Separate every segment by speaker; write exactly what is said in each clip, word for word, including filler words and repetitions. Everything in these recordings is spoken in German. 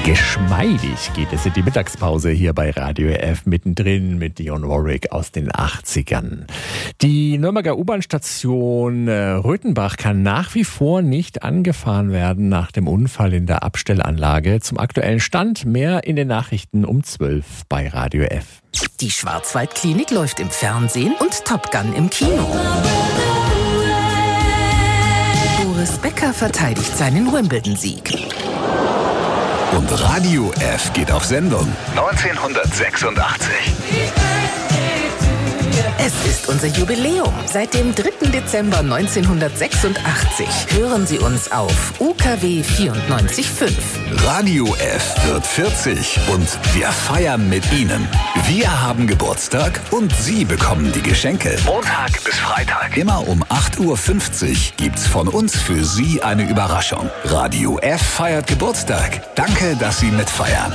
Speaker 1: Geschmeidig geht es in die Mittagspause hier bei Radio F mittendrin mit Dionne Warwick aus den achtzigern. Die Nürnberger U-Bahn-Station Röthenbach kann nach wie vor nicht angefahren werden nach dem Unfall in der Abstellanlage. Zum aktuellen Stand mehr in den Nachrichten um zwölf bei Radio F.
Speaker 2: Die Schwarzwaldklinik läuft im Fernsehen und Top Gun im Kino. Boris Becker verteidigt seinen Wimbledon-Sieg.
Speaker 3: Und Radio F geht auf Sendung neunzehnhundertsechsundachtzig.
Speaker 2: Es ist unser Jubiläum. Seit dem dritten Dezember neunzehnhundertsechsundachtzig hören Sie uns auf U K W vierundneunzig Komma fünf.
Speaker 3: Radio F wird vierzig und wir feiern mit Ihnen. Wir haben Geburtstag und Sie bekommen die Geschenke. Montag bis Freitag. Immer um acht Uhr fünfzig gibt's von uns für Sie eine Überraschung. Radio F feiert Geburtstag. Danke, dass Sie mitfeiern.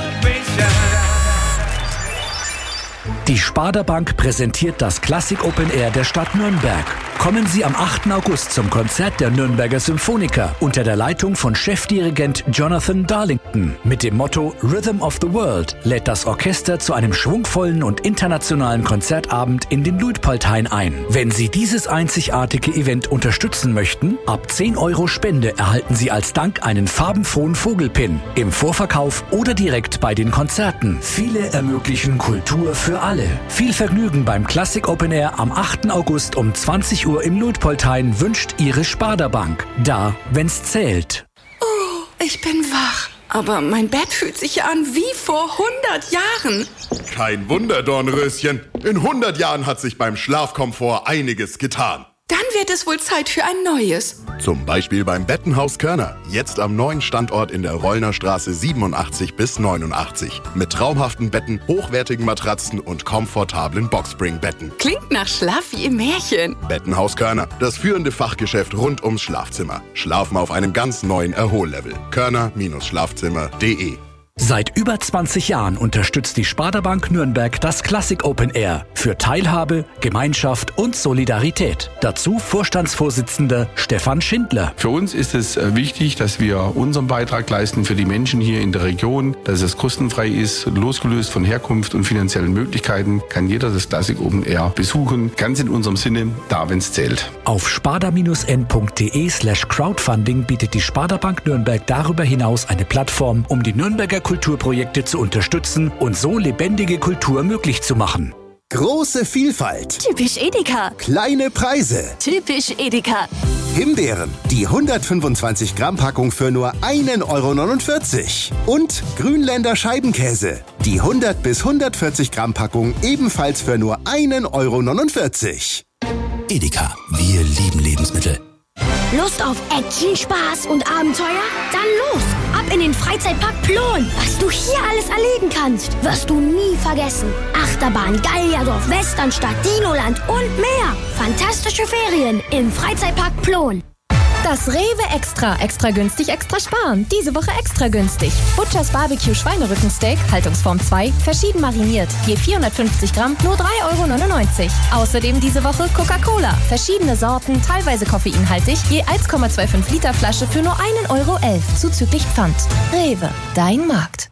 Speaker 4: Die Sparda Bank präsentiert das Classic Open Air der Stadt Nürnberg. Kommen Sie am achten August zum Konzert der Nürnberger Symphoniker unter der Leitung von Chefdirigent Jonathan Darlington. Mit dem Motto Rhythm of the World lädt das Orchester zu einem schwungvollen und internationalen Konzertabend in den Luitpoldhain ein. Wenn Sie dieses einzigartige Event unterstützen möchten, ab zehn Euro Spende erhalten Sie als Dank einen farbenfrohen Vogelpin. Im Vorverkauf oder direkt bei den Konzerten. Viele ermöglichen Kultur für alle. Viel Vergnügen beim Classic Open Air am achten August um zwanzig Uhr im Luitpoldhain wünscht Ihre Sparda Bank. Da, wenn's zählt.
Speaker 5: Oh, ich bin wach. Aber mein Bett fühlt sich an wie vor hundert Jahren.
Speaker 6: Kein Wunder, Dornröschen. In hundert Jahren hat sich beim Schlafkomfort einiges getan.
Speaker 5: Dann wird es wohl Zeit für ein neues.
Speaker 6: Zum Beispiel beim Bettenhaus Körner. Jetzt am neuen Standort in der Rollner Straße siebenundachtzig bis neunundachtzig. Mit traumhaften Betten, hochwertigen Matratzen und komfortablen Boxspring-Betten.
Speaker 5: Klingt nach Schlaf wie im Märchen.
Speaker 6: Bettenhaus Körner, das führende Fachgeschäft rund ums Schlafzimmer. Schlafen auf einem ganz neuen Erhollevel. körner Schlafzimmer punkt de.
Speaker 4: Seit über zwanzig Jahren unterstützt die Sparda Bank Nürnberg das Classic Open Air für Teilhabe, Gemeinschaft und Solidarität. Dazu Vorstandsvorsitzender Stefan Schindler.
Speaker 7: Für uns ist es wichtig, dass wir unseren Beitrag leisten für die Menschen hier in der Region, dass es kostenfrei ist, losgelöst von Herkunft und finanziellen Möglichkeiten, kann jeder das Classic Open Air besuchen. Ganz in unserem Sinne, da wenn's zählt.
Speaker 4: Auf sparda-n.de slash crowdfunding bietet die Sparda Bank Nürnberg darüber hinaus eine Plattform, um die Nürnberger Kulturprojekte zu unterstützen und so lebendige Kultur möglich zu machen.
Speaker 8: Große Vielfalt.
Speaker 9: Typisch Edeka.
Speaker 8: Kleine Preise.
Speaker 9: Typisch Edeka.
Speaker 8: Himbeeren, die hundertfünfundzwanzig Gramm Packung für nur ein Euro neunundvierzig. Und Grünländer Scheibenkäse, die hundert bis hundertvierzig Gramm Packung ebenfalls für nur ein Euro neunundvierzig.
Speaker 3: Edeka, wir lieben Lebensmittel.
Speaker 9: Lust auf Action, Spaß und Abenteuer? Dann los! Ab in den Freizeitpark Plon! Was du hier alles erleben kannst, wirst du nie vergessen. Achterbahn, Gallierdorf, Westernstadt, Dinoland und mehr. Fantastische Ferien im Freizeitpark Plon.
Speaker 10: Das Rewe Extra. Extra günstig, extra sparen. Diese Woche extra günstig. Butchers Barbecue Schweinerückensteak, Haltungsform zwei, verschieden mariniert. Je vierhundertfünfzig Gramm, nur drei Euro neunundneunzig. Außerdem diese Woche Coca-Cola. Verschiedene Sorten, teilweise koffeinhaltig, je eins Komma fünfundzwanzig Liter Flasche für nur ein Euro elf, zuzüglich Pfand. Rewe, dein Markt.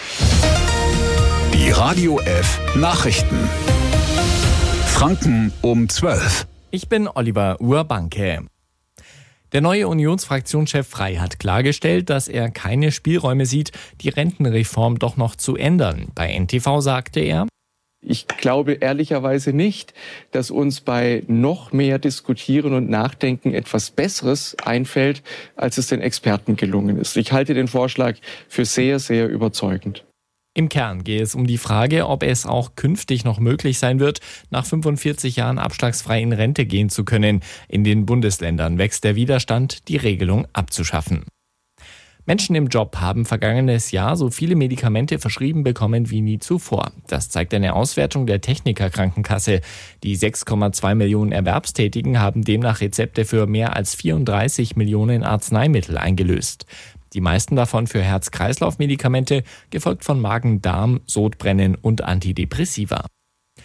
Speaker 3: Die Radio F Nachrichten. Franken um zwölf.
Speaker 1: Ich bin Oliver Urbanke. Der neue Unionsfraktionschef Frey hat klargestellt, dass er keine Spielräume sieht, die Rentenreform doch noch zu ändern. Bei N T V sagte er:
Speaker 11: Ich glaube ehrlicherweise nicht, dass uns bei noch mehr Diskutieren und Nachdenken etwas Besseres einfällt, als es den Experten gelungen ist. Ich halte den Vorschlag für sehr, sehr überzeugend.
Speaker 1: Im Kern gehe es um die Frage, ob es auch künftig noch möglich sein wird, nach fünfundvierzig Jahren abschlagsfrei in Rente gehen zu können. In den Bundesländern wächst der Widerstand, die Regelung abzuschaffen. Menschen im Job haben vergangenes Jahr so viele Medikamente verschrieben bekommen wie nie zuvor. Das zeigt eine Auswertung der Techniker Krankenkasse. Die sechs Komma zwei Millionen Erwerbstätigen haben demnach Rezepte für mehr als vierunddreißig Millionen Arzneimittel eingelöst. Die meisten davon für Herz-Kreislauf-Medikamente, gefolgt von Magen-Darm, Sodbrennen und Antidepressiva.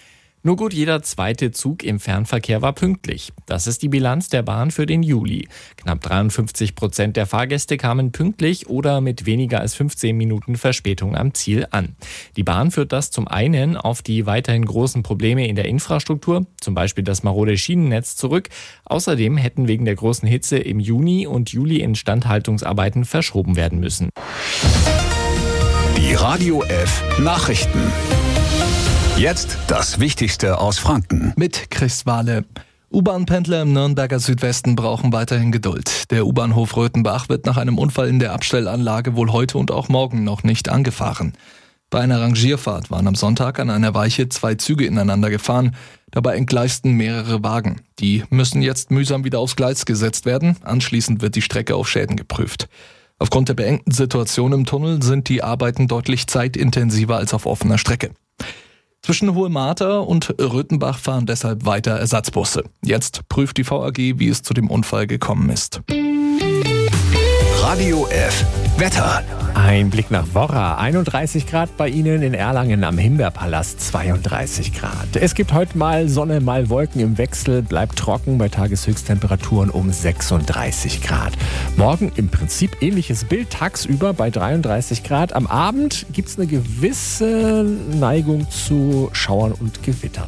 Speaker 1: Nur gut jeder zweite Zug im Fernverkehr war pünktlich. Das ist die Bilanz der Bahn für den Juli. Knapp dreiundfünfzig Prozent der Fahrgäste kamen pünktlich oder mit weniger als fünfzehn Minuten Verspätung am Ziel an. Die Bahn führt das zum einen auf die weiterhin großen Probleme in der Infrastruktur, zum Beispiel das marode Schienennetz, zurück. Außerdem hätten wegen der großen Hitze im Juni und Juli Instandhaltungsarbeiten verschoben werden müssen.
Speaker 3: Die Radio F Nachrichten. Jetzt das Wichtigste aus Franken.
Speaker 12: Mit Chris Wahle. U-Bahn-Pendler im Nürnberger Südwesten brauchen weiterhin Geduld. Der U-Bahnhof Röthenbach wird nach einem Unfall in der Abstellanlage wohl heute und auch morgen noch nicht angefahren. Bei einer Rangierfahrt waren am Sonntag an einer Weiche zwei Züge ineinander gefahren. Dabei entgleisten mehrere Wagen. Die müssen jetzt mühsam wieder aufs Gleis gesetzt werden. Anschließend wird die Strecke auf Schäden geprüft. Aufgrund der beengten Situation im Tunnel sind die Arbeiten deutlich zeitintensiver als auf offener Strecke. Zwischen Hohe-Marter und Röthenbach fahren deshalb weiter Ersatzbusse. Jetzt prüft die V A G, wie es zu dem Unfall gekommen ist.
Speaker 3: Radio F Wetter.
Speaker 13: Ein Blick nach Worra. einunddreißig Grad bei Ihnen, in Erlangen am Himbeerpalast zweiunddreißig Grad. Es gibt heute mal Sonne, mal Wolken im Wechsel, bleibt trocken bei Tageshöchsttemperaturen um sechsunddreißig Grad. Morgen im Prinzip ähnliches Bild, tagsüber bei dreiunddreißig Grad. Am Abend gibt es eine gewisse Neigung zu Schauern und Gewittern.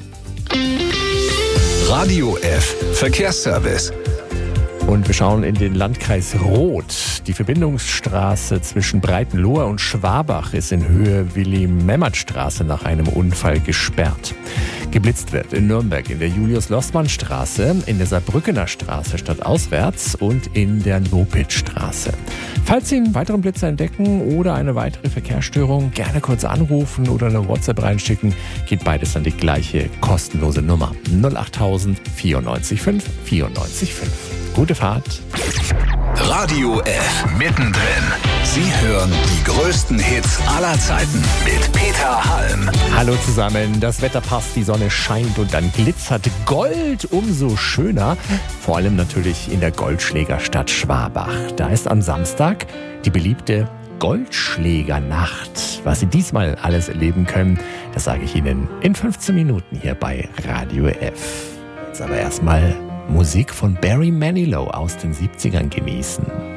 Speaker 3: Radio F Verkehrsservice.
Speaker 13: Und wir schauen in den Landkreis Roth. Die Verbindungsstraße zwischen Breitenlohr und Schwabach ist in Höhe Willi-Memmert-Straße nach einem Unfall gesperrt. Geblitzt wird in Nürnberg in der Julius-Lossmann-Straße, in der Saarbrückener Straße stadtauswärts und in der Lopitz-Straße. Falls Sie einen weiteren Blitzer entdecken oder eine weitere Verkehrsstörung, gerne kurz anrufen oder eine WhatsApp reinschicken. Geht beides an die gleiche kostenlose Nummer null achttausend vierundneunzig fünf vierundneunzig fünf. Gute Fahrt.
Speaker 3: Radio F mittendrin. Sie hören die größten Hits aller Zeiten mit Peter Halm.
Speaker 13: Hallo zusammen, das Wetter passt, die Sonne scheint und dann glitzert Gold umso schöner. Vor allem natürlich in der Goldschlägerstadt Schwabach. Da ist am Samstag die beliebte Goldschlägernacht. Was Sie diesmal alles erleben können, das sage ich Ihnen in fünfzehn Minuten hier bei Radio F. Jetzt aber erstmal Musik von Barry Manilow aus den siebzigern genießen.